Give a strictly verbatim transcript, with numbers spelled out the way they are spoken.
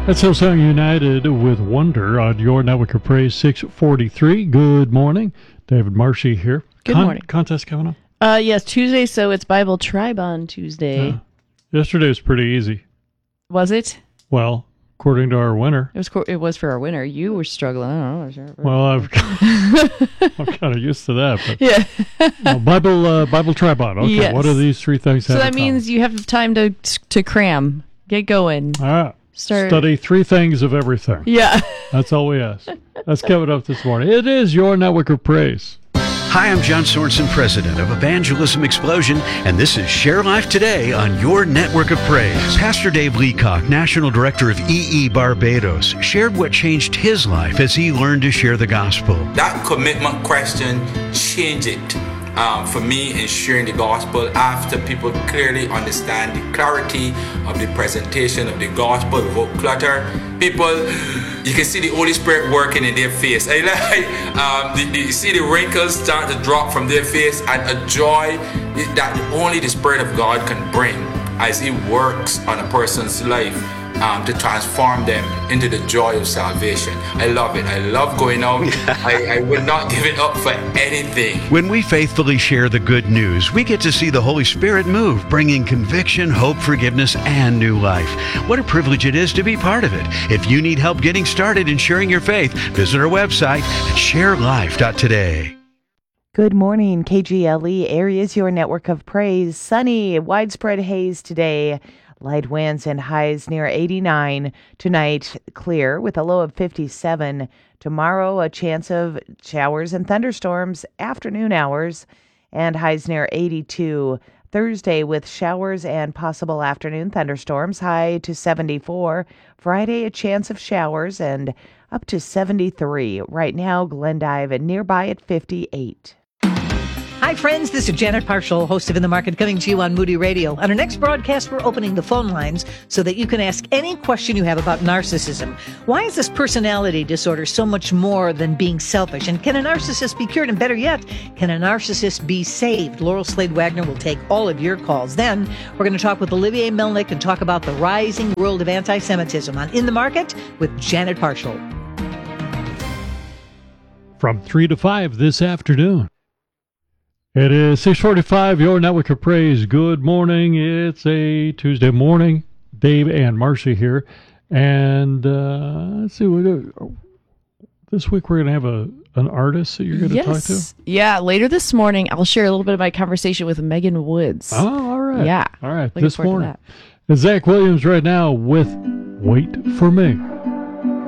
That's Hillsong United with Wonder on your network of praise, six forty-three. Good morning. David Marshy here. Good Con- morning. Contest coming up? Uh, yes, Tuesday, so it's Bible Tribe on Tuesday. Uh, yesterday was pretty easy. Was it? Well, according to our winner. It was co- It was for our winner. You were struggling. I don't know. Well, I've I'm kind of used to that. But, Yeah. well, Bible uh, Bible Tribe on. Okay, Yes. what are these three things? So have that in common? means you have time to to cram. Get going. All right. Start. Study three things of everything. Yeah. That's all we ask. That's coming up this morning. It is your network of praise. Hi, I'm John Sorensen, president of Evangelism Explosion, and this is Share Life Today on your network of praise. Pastor Dave Leacock, National Director of E E Barbados, shared what changed his life as he learned to share the gospel. That commitment question changed it. Um, for me in sharing the gospel, after people clearly understand the clarity of the presentation of the gospel without clutter, people, you can see the Holy Spirit working in their face. I like, um, the, the, you see the wrinkles start to drop from their face, and a joy that only the Spirit of God can bring as He works on a person's life. Um, to transform them into the joy of salvation. I love it. I love going out. I, I would not give it up for anything. When we faithfully share the good news, we get to see the Holy Spirit move, bringing conviction, hope, forgiveness, and new life. What a privilege it is to be part of it. If you need help getting started in sharing your faith, visit our website at share life dot today. Good morning, K G L E Areas, your network of praise. Sunny, widespread haze today. Light winds and highs near eighty-nine. Tonight, clear with a low of fifty-seven. Tomorrow, a chance of showers and thunderstorms, afternoon hours, and highs near eighty-two. Thursday, with showers and possible afternoon thunderstorms, high to seventy-four. Friday, a chance of showers and up to seventy-three. Right now, Glendive and nearby at fifty-eight. Hi, friends. This is Janet Parshall, host of In the Market, coming to you on Moody Radio. On our next broadcast, we're opening the phone lines so that you can ask any question you have about narcissism. Why is this personality disorder so much more than being selfish? And can a narcissist be cured? And better yet, can a narcissist be saved? Laurel Slade Wagner will take all of your calls. Then we're going to talk with Olivier Melnick and talk about the rising world of anti-Semitism on In the Market with Janet Parshall. From three to five this afternoon. It is six forty-five, your network of praise. Good morning. It's a Tuesday morning. Dave and Marcy here. And uh, let's see, we got, this week we're going to have a an artist that you're going to yes. talk to? Yeah, later this morning, I'll share a little bit of my conversation with Megan Woods. Oh, all right. Yeah. All right. Looking This forward to morning. that. It's Zach Williams right now with Wait for Me.